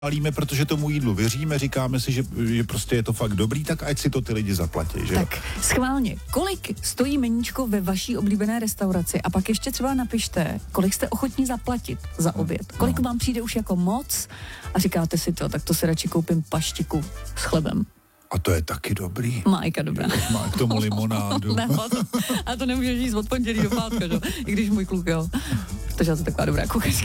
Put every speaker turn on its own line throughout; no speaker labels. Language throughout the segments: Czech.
chválíme, protože tomu jídlu věříme, říkáme si, že prostě je to fakt dobrý, tak ať si to ty lidi zaplatí, že?
Tak schválně, kolik stojí meníčko ve vaší oblíbené restauraci a pak ještě třeba napište, kolik jste ochotní zaplatit za oběd. Kolik vám přijde už jako moc a říkáte si to, tak to si radši koupím paštiku s chlebem.
A to je taky dobrý.
Májka dobrá.
Má k tomu limonádu.
A to nemůžeš jíst od pondělí do pátka, že? I když můj kluk, jo. Takže to je taková dobrá kuchařka.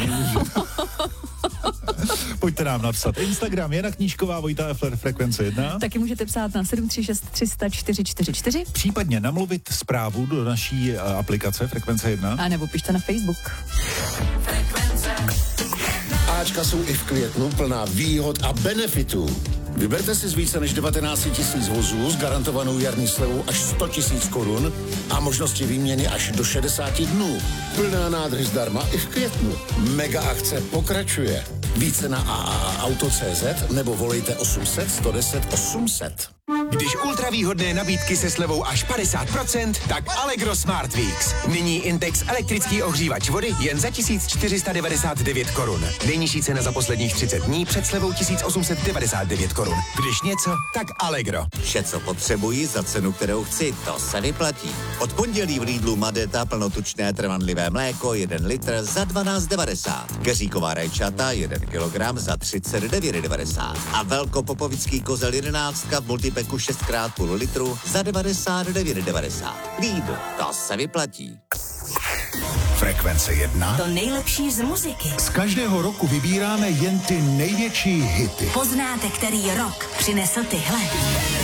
Pojďte nám napsat. Instagram Jana Knížková, Vojta Effler, Frekvence 1.
Taky můžete psát na 736 300 444.
Případně namluvit zprávu do naší aplikace Frekvence 1.
A nebo pište na Facebook.
Ačka jsou i v květnu plná výhod a benefitů. Vyberte si z více než 19 000 vozů s garantovanou jarní slevou až 100 000 korun a možnosti výměny až do 60 dnů. Plná nádrž zdarma i v květnu. Mega akce pokračuje. Více na AAAauto.cz nebo volejte 800 110 800.
Když ultravýhodné nabídky se slevou až 50%, tak Allegro Smart Weeks. Nyní Intex elektrický ohřívač vody jen za 1499 korun. Nejnižší cena za posledních 30 dní před slevou 1899 korun. Když něco, tak Allegro.
Vše, co potřebuji za cenu, kterou chci, to se vyplatí. Od pondělí v Lidlu Madeta plnotučné trvanlivé mléko 1 litr za 12,90. Keříková rajčata 1 kilogram za 39,90. A velkopopovický kozel 11 v multipeku 6x půl litru za 99,90. Lidl, to se vyplatí.
Frekvence 1.
To nejlepší z muziky.
Z každého roku vybíráme jen ty největší hity.
Poznáte, který rok přinesl tyhle.